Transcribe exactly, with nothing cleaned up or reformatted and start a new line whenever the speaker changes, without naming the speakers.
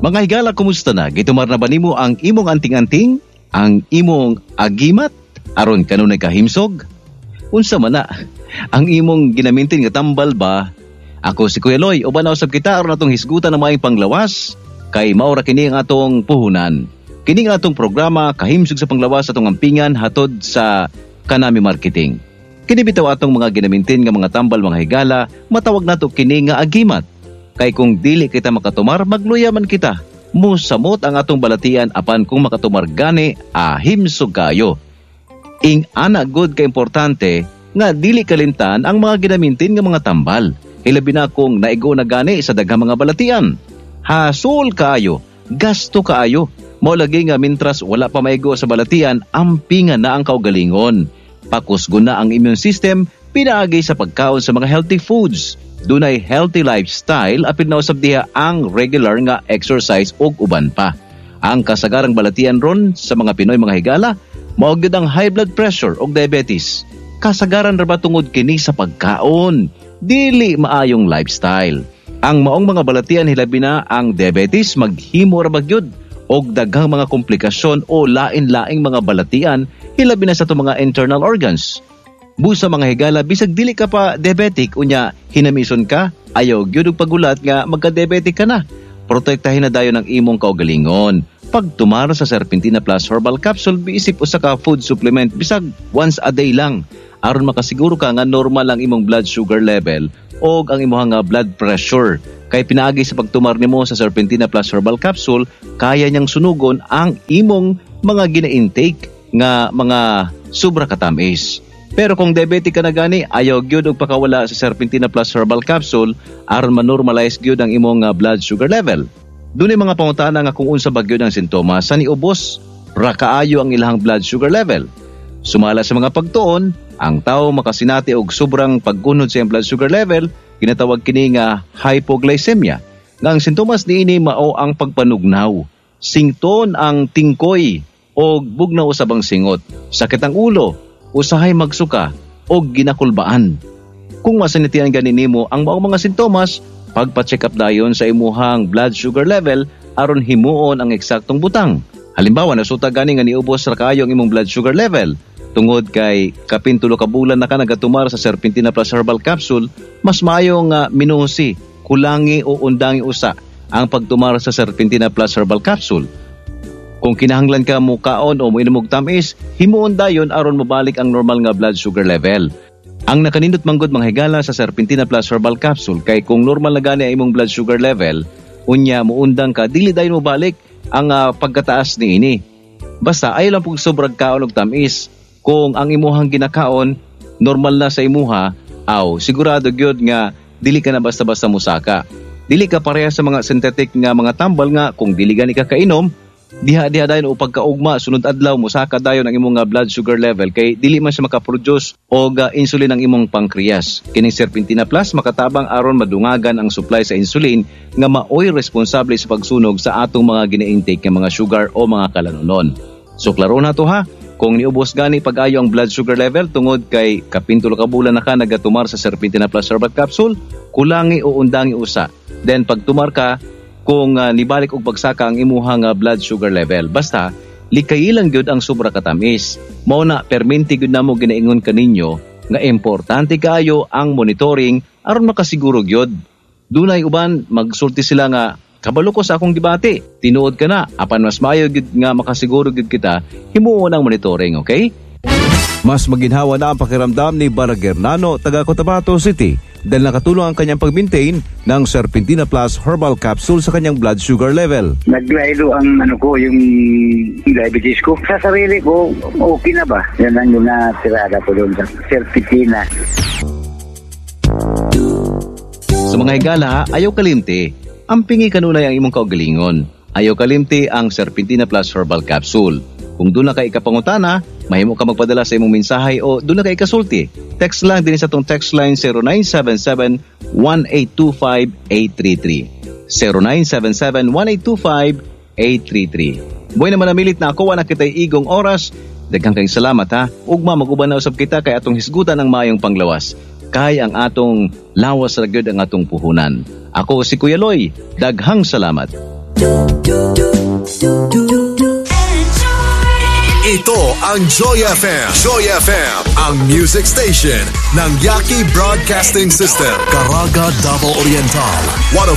Mga higala, kumusta na? Gitumar na ba nimo ang imong anting-anting? Ang imong agimat? Aron kanunay kahimsog? Unsa man na? Ang imong ginamintin nga tambal ba? Ako si Kuya Loy, uban na usab kita aron atong hisgutan ng maayong panglawas kay maura kini ang atong puhunan. Kini ang atong programa kahimsog sa panglawas atong ampingan hatod sa Kanami Marketing. Kini bitaw atong mga ginamintin nga mga tambal mga higala, matawag nato kini nga agimat. Kay kung dili kita makatumar, magluyaman kita. Musamot ang atong balatian apan kung makatumar gani, ahimsog kayo. Ing ana good ka importante nga dili kalintan ang mga ginamintin nga mga tambal. Ilabi na kung naigo na gani sa daghang mga balatian. Hasol kayo, gasto kaayo. Mao lagi nga mintras wala pa maigo sa balatian, ampingan na ang kaugalingon. Pakusgo na ang immune system, pinaagi sa pagkaon sa mga healthy foods. Dunay healthy lifestyle apil na usab diha ang regular nga exercise ug uban pa. Ang kasagarang balatian ron sa mga Pinoy mga higala, mao gyud ang high blood pressure ug diabetes. Kasagaran ra ba tungod kini sa pagkaon, dili maayong lifestyle. Ang maong mga balatian hilabi na ang diabetes maghimo ra ba gyud og daghang mga komplikasyon o lain-laing mga balatian hilabi na sa itong mga internal organs. Busa mga higala, bisag dili ka pa diabetic, unya hinamison ka, ayaw gyud og pagulat nga magka-diabetic ka na. Protektahin na dayon ang imong kaugalingon. Pagtumar sa Serpentina Plus Herbal Capsule, biisip usa ka food supplement bisag once a day lang aron makasiguro ka nga normal ang imong blood sugar level o ang imong nga blood pressure. Kay pinaagi sa pagtumar nimo sa Serpentina Plus Herbal Capsule, kaya niyang sunugon ang imong mga gina-intake nga mga sobra katamis. Pero kung diabetic ka na gani, ayaw gyud og pakawala sa Serpentina Plus Herbal Capsule aron ma-normalize gyud ang imong uh, blood sugar level. Dunay mga pangutana nga kung unsa ba gyud ang sintomas sa niubos ra kaayo ang ilahang blood sugar level. Sumala sa mga pagtuon, ang tawo makasinati og sobrang pagkunod sa iyang blood sugar level, ginatawag kini nga hypoglycemia. Nga ang sintomas niini mao ang pagpanugnaw, sington ang tingkoy og bugnaw usab ang singot, sakit ang ulo, usahay magsuka o ginakulbaan. Kung masanitian gani nimo ang maong mga sintomas, pagpa-check up dayon sa imuhang blood sugar level aron himuon ang eksaktong butang. Halimbawa, nasuta gani nga niubos ra kaayo ang imong blood sugar level. Tungod kay kapintulo ka bulan na ka nagatumar sa Serpentina Plus Herbal Capsule, mas maayo nga minusi, kulangi o undangi usa ang pagtumar sa Serpentina Plus Herbal Capsule. Kung kinahanglan ka mo kaon o mo inom og tamis, himuon dayon aron mabalik ang normal nga blood sugar level. Ang nakanindot manggod mga higala sa Serpentina Plus Herbal Capsule kay kung normal na gani ang imong blood sugar level, unya muundang ka dili dayon mo balik ang uh, pagkataas niini. Basta ay lang pug sobrang kaon og tamis. Kung ang imuhang ginakaon normal na sa imuha, aw sigurado gyud nga dili ka na basta-basta musaka. Dili ka pareha sa mga synthetic nga mga tambal nga kung dili gani ka kainom, diha-diha dayon o pagkaugma sunod adlaw mo saka dayon ang imong blood sugar level kay dili man siya makaproduce og uh, insulin ang imong pancreas. Kining Serpentina Plus makatabang aron madungagan ang supply sa insulin nga maoy responsable sa pagsunog sa atong mga gina-intake nga mga sugar o mga kalanunon. So klaro na to ha, kung niubos gani pag-ayo ang blood sugar level tungod kay kapintulo ka bulan na ka nagatumar sa Serpentina Plus Herbal Capsule, kulangi o undangi usa. Then pagtumar ka, kung uh, nibalik og pagsaka ang imuhang uh, blood sugar level. Basta, likay lang gyud ang sobra katamis. Mao na perminti gyud namo ginaingon kaninyo nga importante kaayo ang monitoring aron makasiguro gyud. Dunay uban magsulti sila nga kabalo ko sa akong debate. Tinuod ka na, apan mas maayo gyud nga makasiguro gyud kita, himuon ang monitoring, okay?
Mas maginhawa na ang pakiramdam ni Baragernano, taga Cotabato City, dahil nakatulong ang kanyang pag-maintain ng Serpentina Plus Herbal Capsule sa kanyang blood sugar level.
Naglaylo ang ano ko, yung diabetes ko. Sa sarili ko, okay na ba? Yan ang yung natirada ko doon sa Serpentina.
Sa mga higala, ayaw kalimti. Ampingi kanunay ang imong kaugalingon. Ayaw kalimti ang Serpentina Plus Herbal Capsule. Kung doon na kay ikapangutana, mahimo ka magpadala sa imong mensahe o doon na kay ikasulti. Text lang din sa itong text line zero nine seven seven, one eight two five, eight three three. zero nine seven seven, one eight two five, eight three three. Buhay naman namilit na ako, anak kita'y igong oras. Daghang kayong salamat ha. Ugma, mag-uban na usab kita kay atong hisgutan ng mayong panglawas. Kay ang atong lawas ra gyud ang atong puhunan. Ako si Kuya Loy. Daghang salamat.
Ito ang Joy F M. Joy F M, ang music station ng Yaki Broadcasting System. Caraga, Davao Oriental.